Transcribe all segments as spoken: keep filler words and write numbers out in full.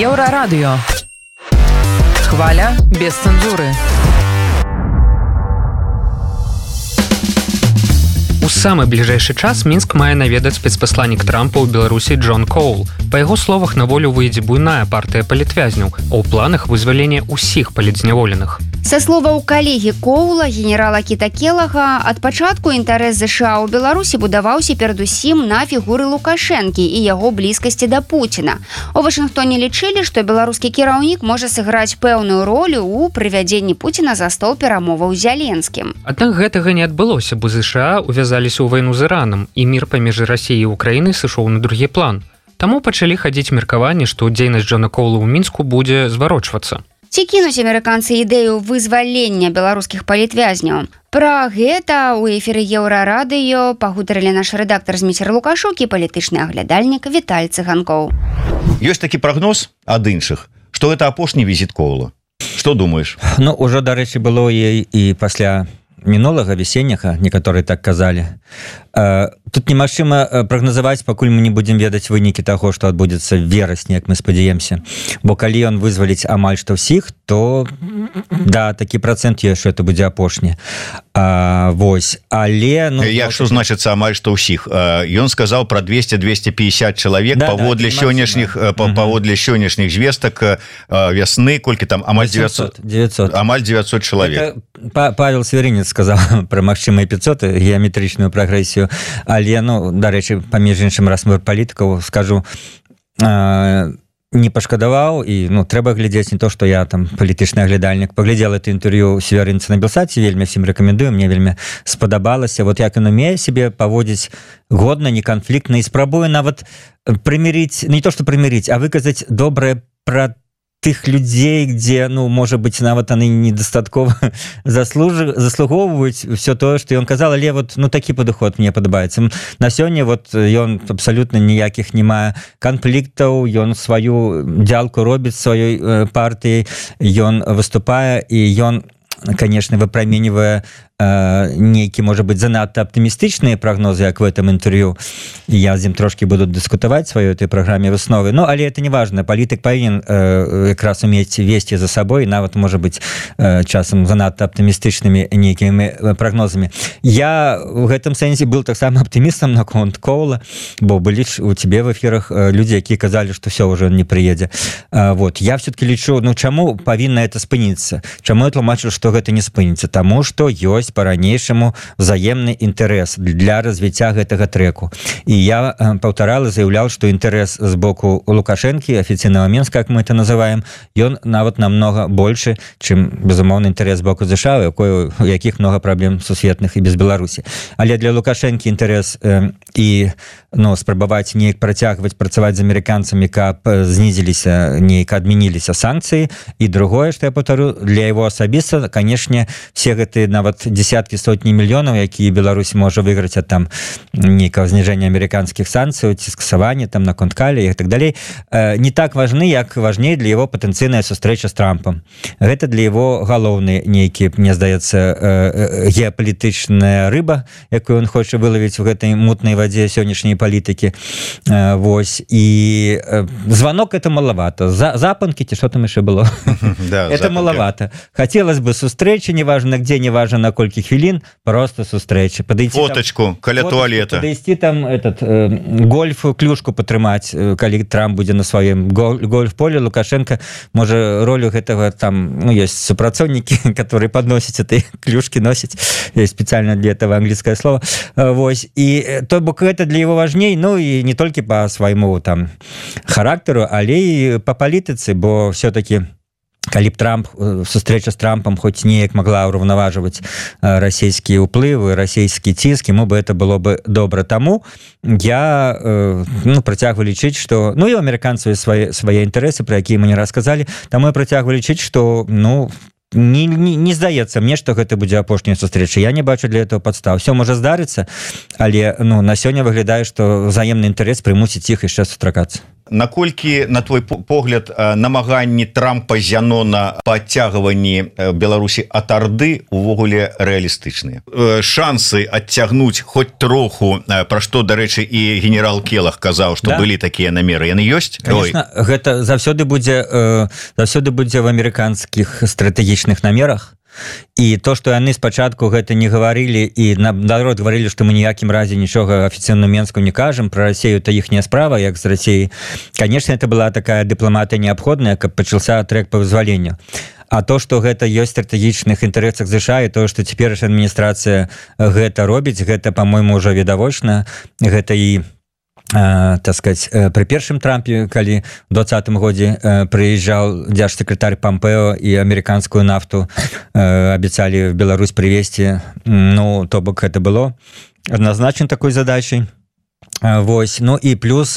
Еўрарадыё. Хваля без цэнзуры. У самы бліжэйшы час Мінск мае наведаць спецпасланнік Трампа ў Беларусі Джон Коул. Па яго словах, на волю выйдзе буйная партыя палітвязняў, а ў планах вызвалення ўсіх палітзняволеных. Са словаў калегі Коула, генерала Кіта Келага, ад пачатку інтарэс ЗША ў Беларусі будаваўся перадусім на фігуры Лукашэнкі і яго блізкасці да Пуціна. У Вашынгтоне лічылі, што беларускі кіраўнік можа сыграць пэўную ролю ў прывядзенні Пуціна за стол перамоваў з Зяленскім. Аднак гэтага не адбылося, бо ЗША увязаліся ў вайну з Іранам, і мір паміж Расіяй і Украінай сышоў на другі план. Таму пачалі хадзіць меркаванні, што дзейнасць Джона Коула ў Мінску будзе зварочвацца. Ці кінуць амерыканцы ідэю вызвалення беларускіх палітвязняў? Пра гэта ў эфіры Еўрарадыё пагутарылі наш рэдактар Зміцер Лукашук і палітычны аглядальнік Віталь Цыганкоў. Ёсць такі прагноз ад іншых, што гэта апошні візіт Коула. Што думаеш? Ну, ужо, дарэчы, было і, і пасля мінулага весенняга, некаторыя так казалі. Тут немагчыма прагназаваць, пакуль мы не будзем ведаць вынікі таго, што адбудзецца верасні, як мы спадзяемся. Бо калі ён вызваліць амаль што ўсіх, то да, такі працэнт ёсць, што это будзе апошні. А, вось, але... Ну, як што значыцца амаль што ўсіх? Ён сказаў пра двести - двести пятьдесят чалавек да, паводле да, сённяшніх угу. паводле сённяшніх звестак вясны, колькі там амаль девятьсот, девятьсот. Амаль девятьсот чалавек. Это Павел Сверинец сказаў пра магчымыя пятьсот геаметрычную прагрэсію. Але, ну, дарэчы, паміж іншым, раз мы палітыкаў, скажу, э, не пашкадаваў, і, ну, трэба глядзець не то, што я там палітычны аглядальнік. Паглядзел это інтэрв'ю Сверинца на Белсаце, вельмі всім рэкамендую, мне вельмі спадабалася. Вот як ён умее себе паводзіць годна, неканфліктна, і спрабуе нават прымірыць, не то, што прымірыць, а выказаць добрае пра тых людзей, где, ну, можа быць, нават яны недастаткова заслуж... заслугоўваюць все тое, што ён казал, але вот, ну, такі падыход мне падабаецца. На сёння вот ён абсалютна ніякіх не мае канфліктаў, ён сваю дзялку робіць сваёй э, партыяй, ён выступае, і ён, конечно, выпраменьвае нейкі, можа быць, занадта аптымістычныя прагнозы, як в этом інтэрв'ю. Я з ім трошки буду дыскутаваць сваёй этой праграме высновы. Ну, але это не важно. Палітык павінен э, якраз умець весці за сабой, нават, можа быць, э, часам занадта аптымістычнымі нейкімі прагнозамі. Я в гэтым сэнсе был таксама аптымістам наконт Коула, бо былі у тебе в эфірах людзі, якія казалі, што все, уже не прыедзе. А, вот. Я все-таки лічу, ну, чаму павінна это спыніцца? Чаму я тлумачу, што гэта не спыніцца? Таму, што ёсць по-ранейшаму взаемны інтарэс для развіцця гэтага трэку. І я паўтарала, заяўляў, што інтарэс з боку Лукашэнкі, афіцыйнага Мінска, як мы это называем, ён нават намнога большы, чым, безумоўны, інтарэс з боку ЗША, у якіх много праблем сусветных і без Беларусі. Але для Лукашэнкі інтарэс э, і, ну, спрабаваць неяк працягваць працаваць з амерыканцамі, каб знізіліся, неяк адмяніліся санкцыі. І другое, што я паўтарю, для яго асабіста, канешне, все гэтыя нават десяткі, сотні мільёнаў, якія Беларусь можа выйграць ад там нейкага зніжэння амерыканскіх санкцый, ці скасавання там на конткалі і так далей, не так важны, як важней для яго патэнцыйная сустрэча з Трампам. Гэта для яго галоўны нейкі, мне здаецца, геапалітычная рыба, якую ён хоча вылавіць у гэтай мутнай вадзе сённяшняй палітыкі. Вось. І звонок это маловато. Запанкі, ці што там яшчэ было? Это маловато. Хотелось бы сустрэчы, неважно где, неважно на колькі хвілін, просто сустрэчы. Фоточку, каля туалета. Падысці там этот э, гольф, клюшку патрымаць, калі Трамп будзе на сваім гольф-поле. Лукашенко можа ролю гэтага там, ну, есть супрацоўнікі, которые подносяць этой клюшки, носяць. Есть специально для этого английское слово. Вось. І то бок гэта для его важней, ну, і не толькі по свайму там характару, але і по палітыцы, бо все-таки калі б Трамп, сустрэча з Трампам хоць неяк могла ўраўнаважваць расійскія ўплывы, расійскі ціск, яму бы это было бы добра. Таму я, ну, працягваю лічыць, што, ну, і у амерыканцаў свае, свае інтарэсы, пра якія мы не расказалі, таму я працягваю лічыць, што, ну, не, не, не здаецца мне, што гэта будзе апошняя сустрэча. Я не бачу для этого падстав. Все можа здарыцца, але, ну, на сёння выглядае, што взаемны інтарэс прымусіць іх яшчэ сустракацца. наколькі на твой погляд намаганні Трампа Зянона па адцягванні Беларусі ад Арды увогуле рэалістычныя шансы адцягнуць хоць троху, пра што дарэчы і генерал Келах казаў, што да. Былі такія намеры, яны ёсць? Конечно, гэта заўсёды будзе заўсёды будзе в амерыканскіх стратэгічных намерах. І то, што яны спачатку гэта не гаварылі і наадварот гаварылі, што мы ніякім разе нічога афіцыйна Менску не кажам, пра Расею это іхняя справа, як з Расеяй. Конечно, это была такая дыпламатыя неабходная, каб пачаўся трек па вызваленню. А то, што гэта ёсць стратэгічных інтарэсах ЗША, і то, што цяперашняя адміністрацыя гэта робіць, гэта, па-мойму, ўжо відавочна. Гэта і так сказать, при першым Трампе, калі в двадцатым годзе прыязджаў дзяржсекретарь Помпео і амерыканскую нафту абяцалі в Беларусь привезти, ну, то бок это было однозначно такой задачей. Вось, ну і плюс,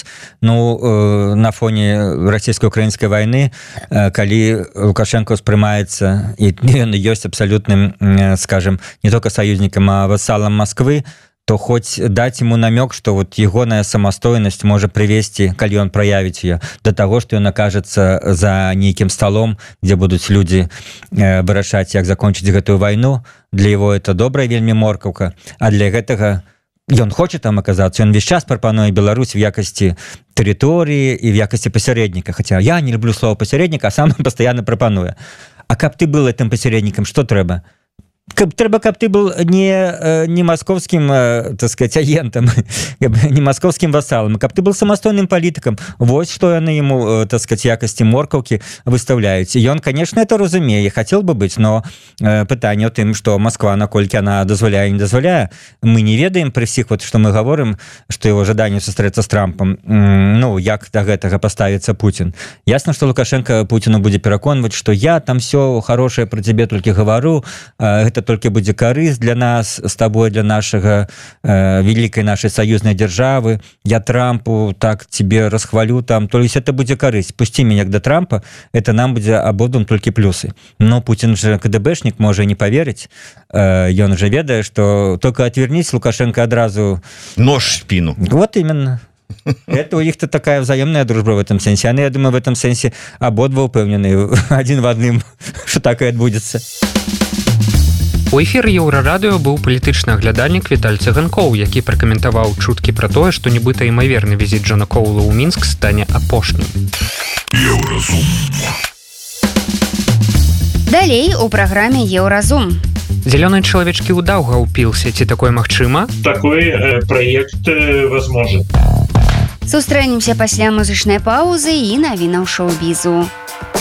ну, на фоне расійска-украінскай вайны, калі Лукашенко успрымаецца, і ён ёсць абсалютным, скажем, не только союзнікам, а вассалам Москвы, то хоть дать ему намек, что вот егоная самостоятельность может привести, коли он проявит ее, до того, что он окажется за неким столом, где будут люди э, вырашать, как закончить эту войну. Для его это добрая вельми морковка, а для этого он хочет там оказаться, он весь час пропонует Беларусь в якости территории и в якости посередника, хотя я не люблю слово посередник, а сам постоянно пропоную. А как ты был этим посередником, что треба? Трэба, каб ты был не, не московским, так сказать, агентом, не московским вассалом, каб ты был самостойным политиком. Вот что яны ему, так сказать, якости морковки выставляюць. И он, конечно, это разумее, хотел бы быть, но пытанне о тым, что Москва, наколькі она дозволяе, не дозволяе, мы не ведаем при всех, вот, что мы говорим, что его ожиданию сустрэцца с Трампом, ну, як до гэтага поставится Путин. Ясно, что Лукашенко Путину будет пераконваць, что я там все хорошее про тебе только говорю, это только будзе карысць для нас с тобой, для нашага э, великой нашей союзной державы, я Трампу так тебе расхвалю там, то есть это будзе карысць, пусти меня до Трампа, это нам будзе абодвум только плюсы. Но Путин же КДБшник, можа не поверить, э, ён же ведае, что только отвернись, Лукашенко одразу нож в спину. Вот именно. Это у них-то такая взаимная дружба в этом сенсе. Они, я думаю, в этом сенсе ободва упевнены один в одным, что так и отбудется. У эфіры Еўрарадыё быў палітычны аглядальнік Віталь Цыганкоў, які пракаментаваў чуткі пра тое, што нібыта імаверны візіт Джона Коула ў Мінск стане апошнім. Еўразум. Далей у праграме Еўразум. Зелёныя чалавечкі ў Даўгаўпілсе, ці такое магчыма? Такой э, праект э, возможен. Сустрэнемся пасля музычнай паўзы і навінаў шоу-бізу.